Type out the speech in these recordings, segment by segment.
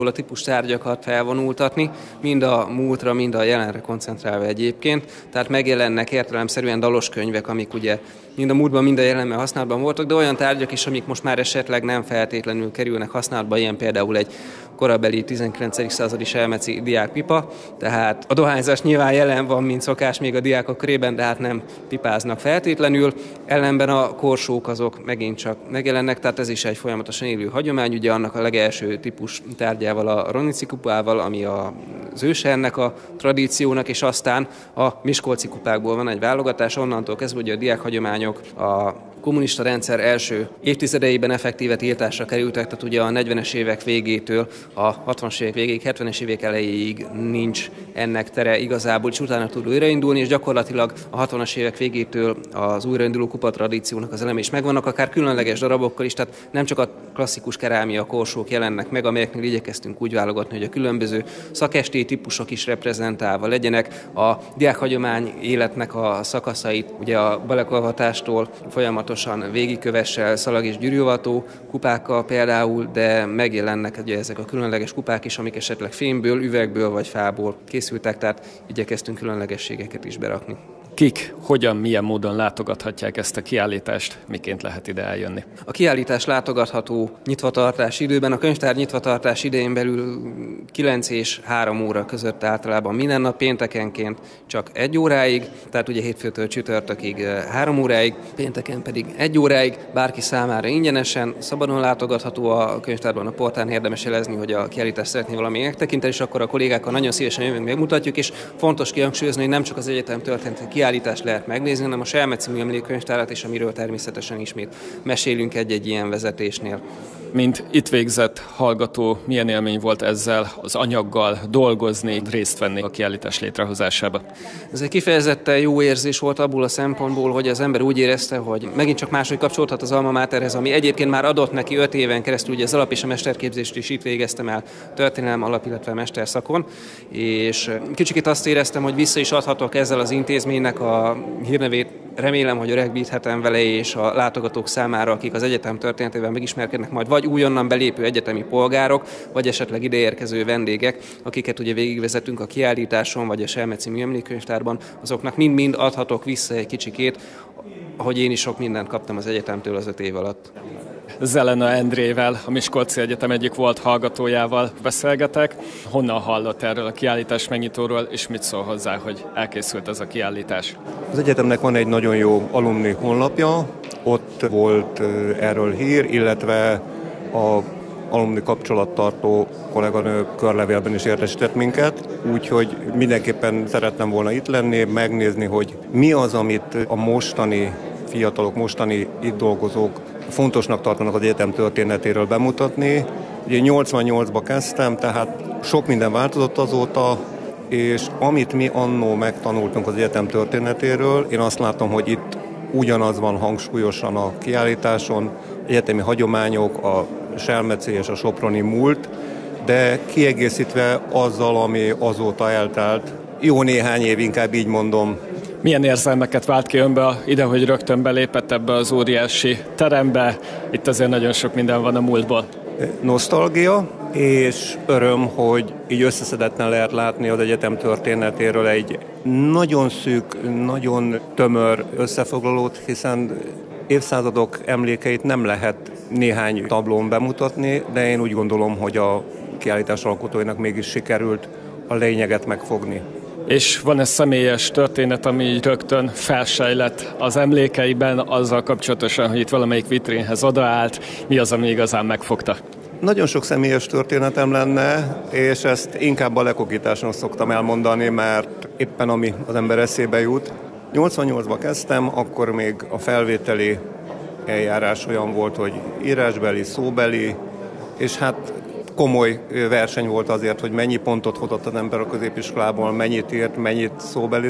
a típus tárgyakat felvonultatni, mind a múltra, mind a jelenre koncentrálva egyébként. Tehát megjelennek értelemszerűen dalos könyvek, amik ugye mind a múltban, mind a jelenben használatban voltak, de olyan tárgyak is, amik most már esetleg nem feltétlenül kerülnek használatba, ilyen például egy korabeli 19. századi selmeci diákpipa, tehát a dohányzás nyilván jelen van, mint szokás még a diákok körében, de hát nem pipáznak feltétlenül. Ellenben a korsók azok megint csak megjelennek, tehát ez is egy folyamatosan élő hagyomány, ugye annak a legelső típus tárgyával, a Ronici kupával, ami az őse ennek a tradíciónak, és aztán a miskolci kupákból van egy válogatás, onnantól kezdve ugye a diákhagyományok a kommunista rendszer első évtizedeiben effektíve tiltásra kerültek, tehát ugye a 40-es évek végétől a 60-as évek végéig, 70-es évek elejéig nincs ennek tere igazából, és utána tud újraindulni, és gyakorlatilag a 60-as évek végétől az újrainduló kupa tradíciónak az eleme is megvannak, akár különleges darabokkal is, tehát nem csak a klasszikus kerámia korsók jelennek meg, amelyeknél igyekeztünk úgy válogatni, hogy a különböző szakestély típusok is reprezentálva legyenek, a diákhagyomány életnek a szakaszait, ugye a balekolvatástól folyamatosan végigkövesse szalag- és gyűrűavató kupákkal például, de megjelennek ugye ezek a különleges kupák is, amik esetleg fémből, üvegből vagy fából készültek, tehát igyekeztünk különlegességeket is berakni. Kik, hogyan, milyen módon látogathatják ezt a kiállítást, miként lehet ide eljönni? A kiállítás látogatható nyitvatartási időben, a könyvtár nyitvatartás idején belül 9 és 3 óra között általában minden nap, péntekenként csak 1 óráig, tehát ugye hétfőtől csütörtökig 3 óráig, pénteken pedig 1 óráig, bárki számára ingyenesen, szabadon látogatható a könyvtárban, a portán, érdemes jelezni, hogy a kiállítást szeretné valami megtekinteni, és akkor a kollégákkal nagyon szívesen jövünk, megmutatjuk, és fontos kihangsúlyozni, hogy nem csak az egyetem történeti kiállítást lehet megnézni, hanem a Selmeci Műemlékkönyvtárat is, amiről természetesen ismét mesélünk egy-egy ilyen vezetésnél. Mint itt végzett hallgató, milyen élmény volt ezzel az anyaggal dolgozni, részt venni a kiállítás létrehozásába? Ez egy kifejezetten jó érzés volt abból a szempontból, hogy az ember úgy érezte, hogy megint csak máshogy kapcsolódhat az Alma Materhez, ami egyébként már adott neki 5 éven keresztül, ugye az alap- és a mesterképzést is itt végeztem el történelem alap, illetve mesterszakon, és kicsit azt éreztem, hogy vissza is adhatok ezzel az intézménynek a hírnevét. Remélem, hogy öregbíthetem vele, és a látogatók számára, akik az egyetem történetével megismerkednek majd, vagy újonnan belépő egyetemi polgárok, vagy esetleg ideérkező vendégek, akiket ugye végigvezetünk a kiállításon, vagy a Selmeci Műemlékkönyvtárban, azoknak mind-mind adhatok vissza egy kicsikét, ahogy én is sok mindent kaptam az egyetemtől az 5 év alatt. Zelena Endrével, a Miskolci Egyetem egyik volt hallgatójával beszélgetek. Honnan hallott erről a kiállítás megnyitóról, és mit szól hozzá, hogy elkészült ez a kiállítás? Az egyetemnek van egy nagyon jó alumni honlapja, ott volt erről hír, illetve a alumni kapcsolattartó kolléganő körlevélben is értesített minket, úgyhogy mindenképpen szerettem volna itt lenni, megnézni, hogy mi az, amit a mostani fiatalok, mostani itt dolgozók fontosnak tartanak az egyetem történetéről bemutatni. Ugye 88-ba kezdtem, tehát sok minden változott azóta, és amit mi annó megtanultunk az egyetem történetéről, én azt látom, hogy itt ugyanaz van hangsúlyosan a kiállításon, egyetemi hagyományok, a selmeci és a soproni múlt, de kiegészítve azzal, ami azóta eltelt. Jó néhány év, inkább így mondom. Milyen érzelmeket vált ki önbe ide, hogy rögtön belépett ebbe az óriási terembe? Itt azért nagyon sok minden van a múltból. Nosztalgia és öröm, hogy így összeszedetten lehet látni az egyetem történetéről egy nagyon szűk, nagyon tömör összefoglalót, hiszen évszázadok emlékeit nem lehet néhány tablón bemutatni, de én úgy gondolom, hogy a kiállítás alkotóinak mégis sikerült a lényeget megfogni. És van ez személyes történet, ami rögtön felsejlett az emlékeiben azzal kapcsolatosan, hogy itt valamelyik vitrínhez odaállt, mi az, ami igazán megfogta? Nagyon sok személyes történetem lenne, és ezt inkább a lekokításnak szoktam elmondani, mert éppen ami az ember eszébe jut. 88-ban kezdtem, akkor még a felvételi eljárás olyan volt, hogy írásbeli, szóbeli, és hát komoly verseny volt azért, hogy mennyi pontot hozott az ember a középiskolából, mennyit írt, mennyit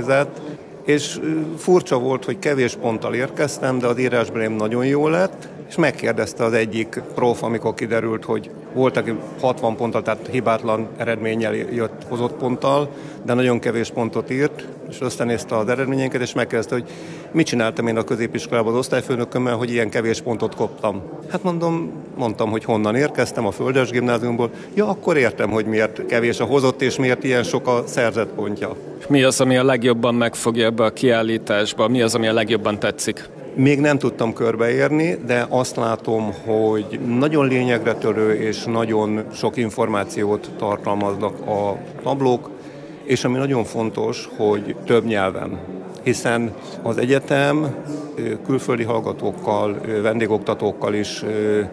szóbelizett, és furcsa volt, hogy kevés ponttal érkeztem, de az írásbelém nagyon jó lett, és megkérdezte az egyik prof, amikor kiderült, hogy volt, aki 60 ponttal, tehát hibátlan eredménnyel hozott ponttal, de nagyon kevés pontot írt, és összenézte az eredményeinket, és megkérdezte, hogy mit csináltam én a középiskolában az osztályfőnökömmel, hogy ilyen kevés pontot kaptam. Hát mondtam, hogy honnan érkeztem, a Földes Gimnáziumból. Ja, akkor értem, hogy miért kevés a hozott, és miért ilyen sok a szerzett pontja. Mi az, ami a legjobban megfogja ebbe a kiállításba? Mi az, ami a legjobban tetszik? Még nem tudtam körbeérni, de azt látom, hogy nagyon lényegre törő és nagyon sok információt tartalmaznak a tablók, és ami nagyon fontos, hogy több nyelven, hiszen az egyetem külföldi hallgatókkal, vendégoktatókkal is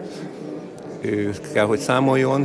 kell, hogy számoljon,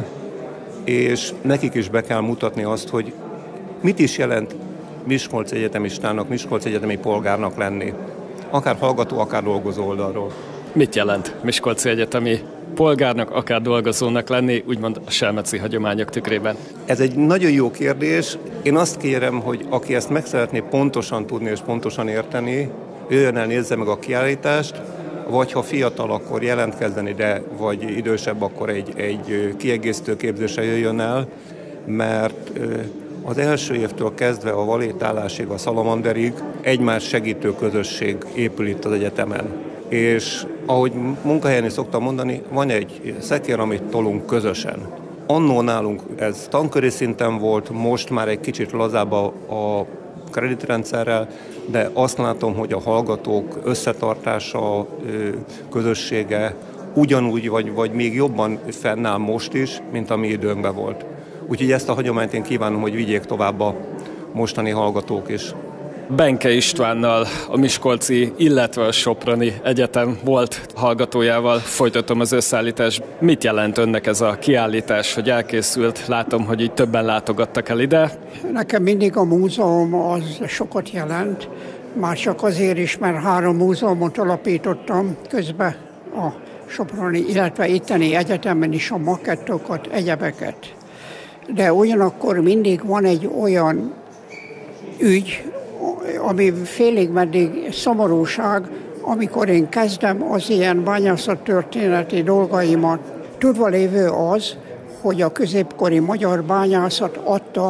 és nekik is be kell mutatni azt, hogy mit is jelent miskolci egyetemistának, miskolci egyetemi polgárnak lenni. Akár hallgató, akár dolgozó oldalról. Mit jelent miskolci egyetemi polgárnak, akár dolgozónak lenni, úgymond a selmeci hagyományok tükrében? Ez egy nagyon jó kérdés. Én azt kérem, hogy aki ezt meg szeretné pontosan tudni és pontosan érteni, jöjjön el, nézze meg a kiállítást, vagy ha fiatal, akkor jelentkezzeni, de vagy idősebb, akkor egy kiegészítő képzésre jöjjön el, mert az első évtől kezdve a valétálásig, a szalamanderig egymás segítő közösség épül itt az egyetemen. És ahogy munkahelyen is szoktam mondani, van egy szekér, amit tolunk közösen. Annó nálunk ez tanköri szinten volt, most már egy kicsit lazább a kreditrendszerrel, de azt látom, hogy a hallgatók összetartása, közössége ugyanúgy vagy még jobban fennáll most is, mint a mi időnkben volt. Úgyhogy ezt a hagyományt én kívánom, hogy vigyék tovább a mostani hallgatók is. Benke Istvánnal, a Miskolci, illetve a Soproni Egyetem volt hallgatójával folytatom az összeállítást. Mit jelent önnek ez a kiállítás, hogy elkészült? Látom, hogy így többen látogattak el ide. Nekem mindig a múzeum az sokat jelent. Már csak azért is, mert 3 múzeumot alapítottam, közben a Soproni, illetve itteni egyetemen is a makettokat, egyebeket. De ugyanakkor mindig van egy olyan ügy, ami félig meddig szomorúság, amikor én kezdem az ilyen bányászattörténeti dolgaimat. Tudva lévő az, hogy a középkori magyar bányászat adta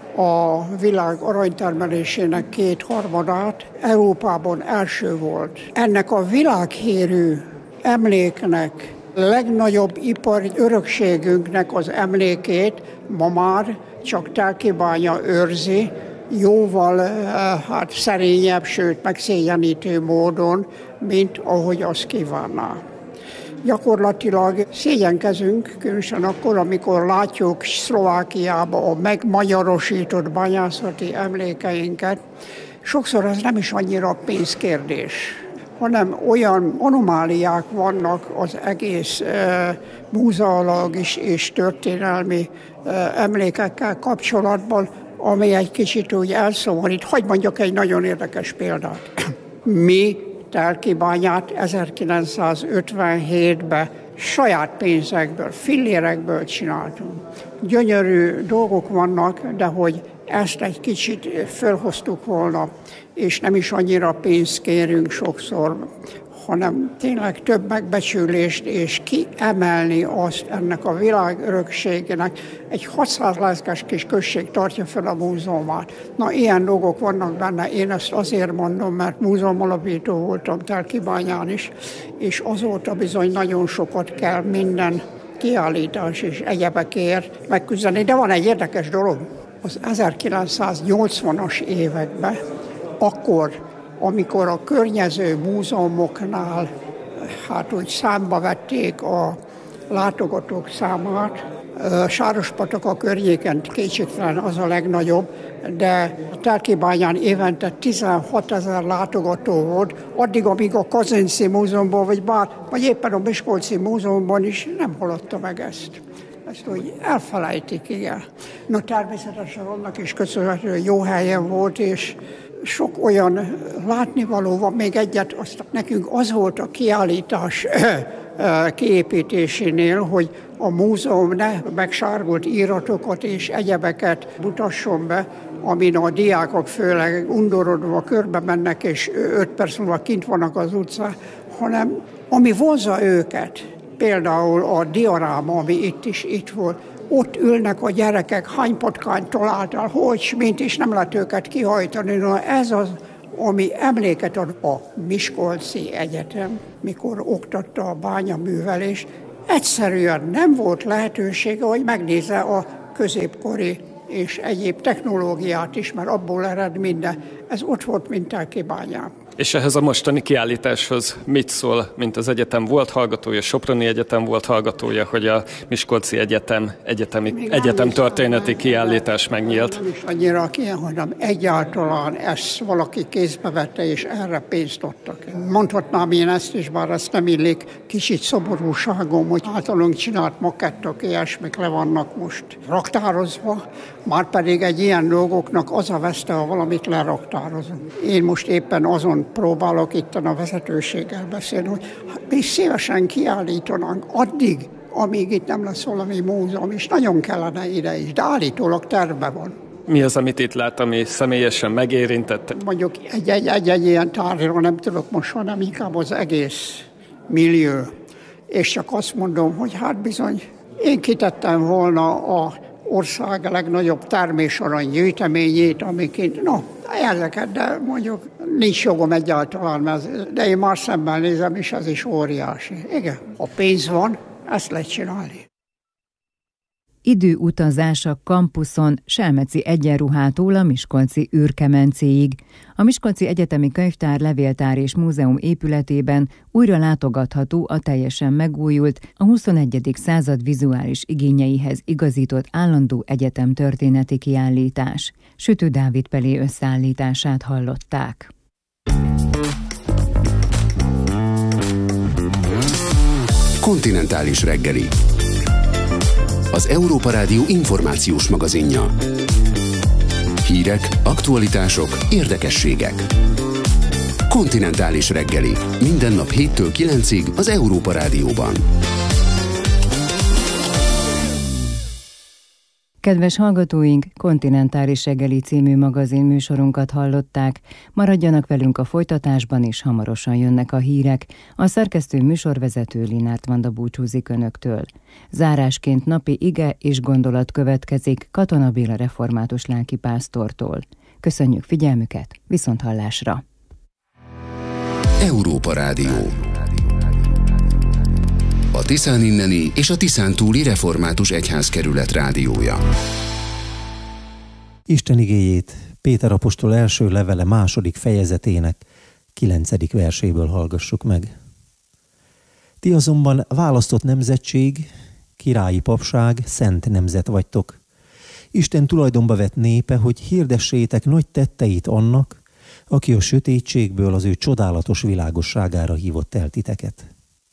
a világ aranytermelésének 2/3, Európában első volt. Ennek a világhírű emléknek, legnagyobb ipari örökségünknek az emlékét ma már csak Telkibánya őrzi, jóval szerényebb, sőt megszégyenítő módon, mint ahogy azt kívánná. Gyakorlatilag szégyenkezünk, különösen akkor, amikor látjuk Szlovákiába a megmagyarosított bányászati emlékeinket. Sokszor ez nem is annyira pénzkérdés, hanem olyan anomáliák vannak az egész múzeológiai és történelmi emlékekkel kapcsolatban, ami egy kicsit úgy elszomorít. Hadd mondjak egy nagyon érdekes példát. Mi Telkibányát 1957-ben saját pénzekből, fillérekből csináltunk. Gyönyörű dolgok vannak, de hogy ezt egy kicsit fölhoztuk volna, és nem is annyira pénzt kérünk sokszor, hanem tényleg több megbecsülést, és kiemelni azt ennek a világörökségének. Egy 600 leszkes kis község tartja fel a múzeumát. Na, ilyen dolgok vannak benne. Én ezt azért mondom, mert múzeumalapító voltam Telkibányán is, és azóta bizony nagyon sokat kell minden kiállítás és egyebekért megküzdeni. De van egy érdekes dolog. Az 1980-as években, akkor, amikor a környező múzeumoknál úgy számba vették a látogatók számát, Sárospatak környéken kétségtelen az a legnagyobb, de Telkibányán évente 16 000 látogató volt, addig, amíg a Kazinczy Múzeumban, vagy éppen a Miskolci Múzeumban is nem hallotta meg ezt. Ezt úgy elfelejtik, igen. No, természetesen annak is köszönhető, hogy jó helyen volt, és sok olyan látnivaló van, még egyet, azt nekünk az volt a kiállítás kiépítésénél, hogy a múzeum ne megsárgult íratokat és egyebeket mutasson be, amin a diákok főleg undorodva körbe mennek, és 5 perc múlva kint vannak az utcán, hanem Ami vonzza őket, például a dioráma, ami itt volt, ott ülnek a gyerekek, hány patkányt találtál, hogy mint is nem lehet őket kihajtani. Na, ez az, ami emléket ad a Miskolci Egyetem, mikor oktatta a bányaművelést. Egyszerűen nem volt lehetősége, hogy megnézze a középkori és egyéb technológiát is, mert abból ered minden. Ez ott volt mindenki bányán. És ehhez a mostani kiállításhoz mit szól, mint az egyetem volt hallgatója, Soproni Egyetem volt hallgatója, hogy a Miskolci Egyetem történeti kiállítás megnyílt? Nem is annyira hanem egyáltalán ezt valaki kézbe vette, és erre pénzt adtak. Mondhatnám én ezt is, bár ezt nem illik, kicsit szoborúságom, hogy általunk csinált makettok, ilyesmik le vannak most raktározva, már pedig egy ilyen dolgoknak az a veszte, ha valamit leraktározunk. Én most éppen azon próbálok itt a vezetőséggel beszélni, hogy mi szívesen kiállítanánk addig, amíg itt nem lesz valami múzeum, és nagyon kellene ide is, de állítólag tervben van. Mi az, amit itt lát, ami személyesen megérintett? Mondjuk egy ilyen tárgyról nem tudok most, hanem inkább az egész millió. És csak azt mondom, hogy hát bizony, én kitettem volna a ország legnagyobb termésarany gyűjteményét, amiket, ezeket, de mondjuk nincs jogom egyáltalán, de én már szemben nézem, és ez is óriási. Igen, ha pénz van, ezt lehet csinálni. Időutazás a kampuszon Selmeci egyenruhától a Miskolci űrkemencéig. A Miskolci Egyetemi Könyvtár, Levéltár és Múzeum épületében újra látogatható a teljesen megújult, a 21. század vizuális igényeihez igazított állandó egyetemtörténeti kiállítás. Sütő Dávid Pelé összeállítását hallották. Kontinentális reggeli. Az Európa Rádió információs magazinja. Hírek, aktualitások, érdekességek. Kontinentális reggeli. Minden nap 7-től 9-ig az Európa Rádióban. Kedves hallgatóink, Kontinentális reggeli című magazin műsorunkat hallották. Maradjanak velünk a folytatásban, és hamarosan jönnek a hírek. A szerkesztő műsorvezető Linárt Vanda búcsúzik önöktől. Zárásként napi ige és gondolat következik Katona Béla református lelkipásztortól. Köszönjük figyelmüket, viszonthallásra! Európa Rádió. A Tiszán inneni és a Tiszán túli református egyházkerület rádiója. Isten igéjét Péter apostol első levele 2. fejezetének 9. verséből hallgassuk meg. Ti azonban választott nemzetség, királyi papság, szent nemzet vagytok. Isten tulajdonba vett népe, hogy hirdessétek nagy tetteit annak, aki a sötétségből az ő csodálatos világosságára hívott el titeket.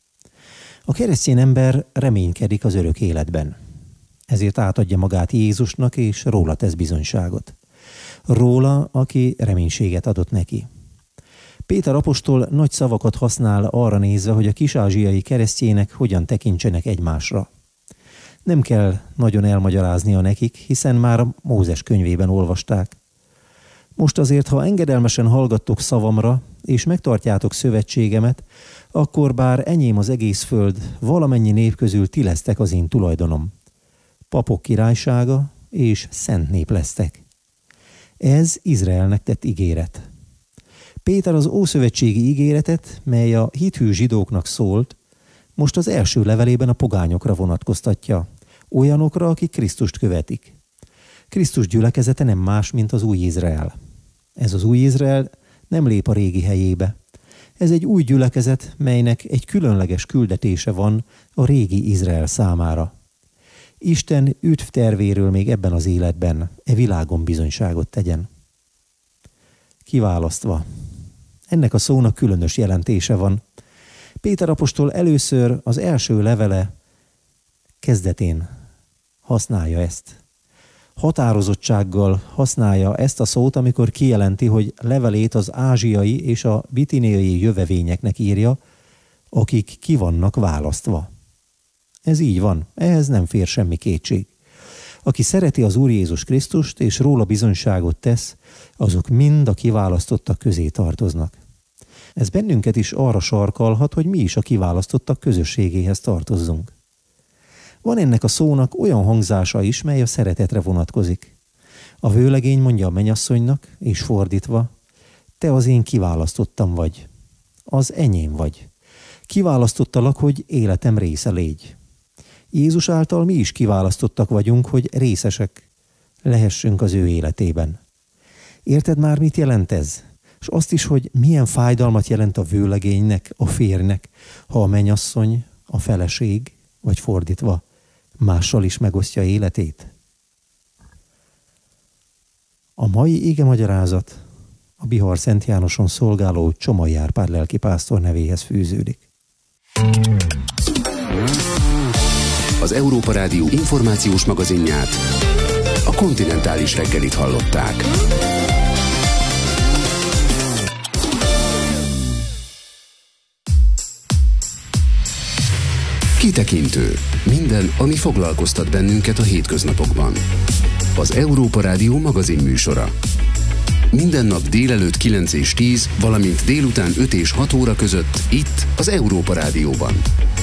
A keresztény ember reménykedik az örök életben. Ezért átadja magát Jézusnak, és róla tesz bizonyságot. Róla, aki reménységet adott neki. Péter apostol nagy szavakat használ arra nézve, hogy a kis-ázsiai keresztjének hogyan tekintsenek egymásra. Nem kell nagyon elmagyaráznia nekik, hiszen már a Mózes könyvében olvasták. Most azért, ha engedelmesen hallgattok szavamra, és megtartjátok szövetségemet, akkor bár enyém az egész föld, valamennyi nép közül ti lesztek az én tulajdonom. Papok királysága és szent nép lesztek. Ez Izraelnek tett ígéret. Péter az ószövetségi ígéretet, mely a hithű zsidóknak szólt, most az első levelében a pogányokra vonatkoztatja, olyanokra, akik Krisztust követik. Krisztus gyülekezete nem más, mint az új Izrael. Ez az új Izrael nem lép a régi helyébe. Ez egy új gyülekezet, melynek egy különleges küldetése van a régi Izrael számára. Isten üdvtervéről még ebben az életben, világon bizonyságot tegyen. Kiválasztva. Ennek a szónak különös jelentése van. Péter apostol először az első levele kezdetén használja ezt. Határozottsággal használja ezt a szót, amikor kijelenti, hogy levelét az ázsiai és a bitinéai jövevényeknek írja, akik ki vannak választva. Ez így van, ehhez nem fér semmi kétség. Aki szereti az Úr Jézus Krisztust és róla bizonyságot tesz, azok mind a kiválasztottak közé tartoznak. Ez bennünket is arra sarkalhat, hogy mi is a kiválasztottak közösségéhez tartozzunk. Van ennek a szónak olyan hangzása is, mely a szeretetre vonatkozik. A vőlegény mondja a mennyasszonynak, és fordítva, te az én kiválasztottam vagy. Az enyém vagy. Kiválasztottalak, hogy életem része légy. Jézus által mi is kiválasztottak vagyunk, hogy részesek lehessünk az ő életében. Érted már, mit jelent ez? És azt is, hogy milyen fájdalmat jelent a vőlegénynek, a férjnek, ha a mennyasszony, a feleség, vagy fordítva, mással is megosztja életét. A mai igemagyarázat a Bihar Szent Jánoson szolgáló Csomai Árpád lelkipásztor nevéhez fűződik. Az Európa Rádió információs magazinját, a Kontinentális reggelit hallották. Kitekintő. Minden, ami foglalkoztat bennünket a hétköznapokban. Az Európa Rádió magazin műsora. Minden nap délelőtt 9 és 10, valamint délután 5 és 6 óra között itt az Európa Rádióban.